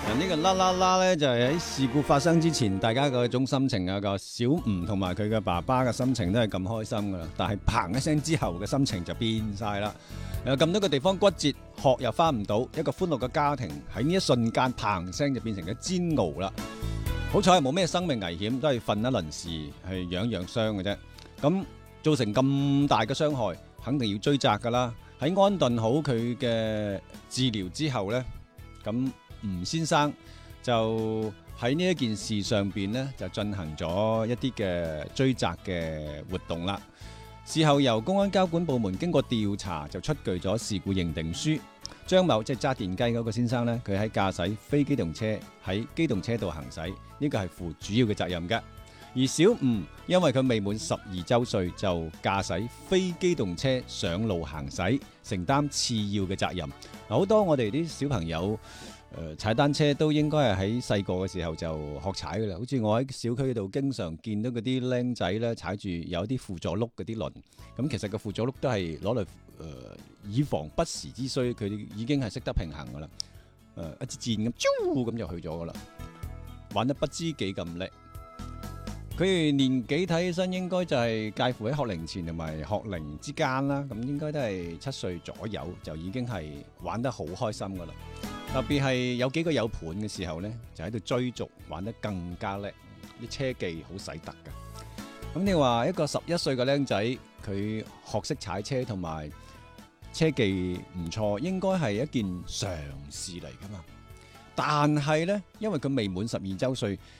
呢個啦啦啦咧，就係喺事故發生之前，大家嗰種心情啊，個小吳同埋佢嘅爸爸嘅心情都係咁開心噶啦。但係砰一聲之後嘅心情就變晒啦。有咁多個地方骨折，學又翻唔到，一個歡樂嘅家庭喺呢一瞬間砰聲就變成咗煎熬啦。好彩係冇咩生命危險，都係瞓一輪時係養養傷嘅啫。咁造成咁大嘅傷害，肯定要追責噶啦。喺安頓好佢嘅治療之後呢，咁吳先生就喺呢一件事上邊呢，就進行咗一啲嘅追責嘅活動啦。事後由公安交管部門經過調查，就出具咗事故認定書。張某即係揸電雞嗰個先生呢，佢喺駕駛非機動車喺機動車道行駛，呢個係負主要嘅責任嘅。而小吳因為佢未滿12週歲，就駕駛非機動車上路行駛，承擔次要嘅責任。好多我哋啲小朋友踩單車都應該係喺細個嘅時候就學踩噶啦。好似我喺小區度經常見到嗰啲僆仔咧，踩住有啲輔助轆嗰啲輪，咁其實個輔助轆都係攞嚟以防不時之需，佢哋已經係識得平衡噶啦。一支箭咁，咁就去咗噶啦，玩得不知幾咁叻。佢哋年紀睇起身應該就係介乎喺學齡前同埋學齡之間啦，咁應該都係7歲左右，就已經係玩得好開心噶啦。特別係有幾個有伴嘅時候呢，就喺度追逐，玩得更加叻，啲車技好使得噶。咁你話一個11歲嘅僆仔，佢學識踩車同埋車技唔錯，應該係一件常事嚟噶嘛。但係呢，因為佢未滿12週歲，